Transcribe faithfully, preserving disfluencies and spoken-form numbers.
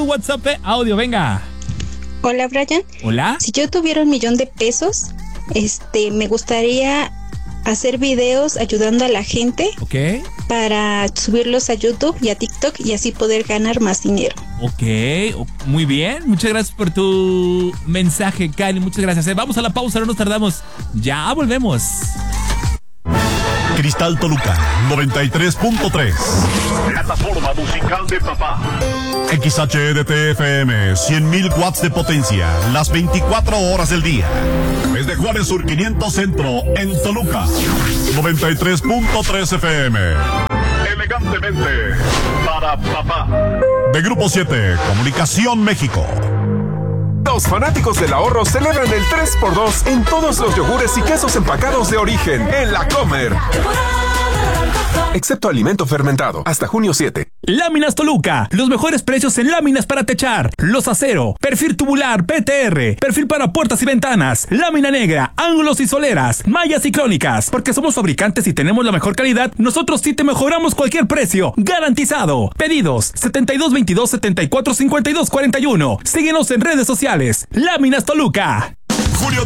WhatsApp eh, audio, venga. Hola, Brian. Hola. Si yo tuviera un millón de pesos, este, me gustaría hacer videos ayudando a la gente. Ok. Para subirlos a YouTube y a TikTok y así poder ganar más dinero. Ok, muy bien. Muchas gracias por tu mensaje, Kylie. Muchas gracias. Vamos a la pausa, no nos tardamos. Ya volvemos. Cristal Toluca noventa y tres punto tres. Plataforma musical de papá. X H E D T F M, cien mil watts de potencia, las veinticuatro horas del día. Desde Juárez Sur quinientos Centro, en Toluca. noventa y tres punto tres F M. Elegantemente para papá. De Grupo siete, Comunicación México. Los fanáticos del ahorro celebran el tres por dos en todos los yogures y quesos empacados de origen en La Comer. Excepto alimento fermentado, hasta junio siete. Láminas Toluca, los mejores precios en láminas para techar, los acero, perfil tubular P T R, perfil para puertas y ventanas, lámina negra, ángulos y soleras, mallas y crónicas. Porque somos fabricantes y tenemos la mejor calidad, nosotros sí te mejoramos cualquier precio, garantizado. Pedidos setenta y dos veintidós setenta y cuatro cincuenta y dos cuarenta y uno. Síguenos en redes sociales. Láminas Toluca.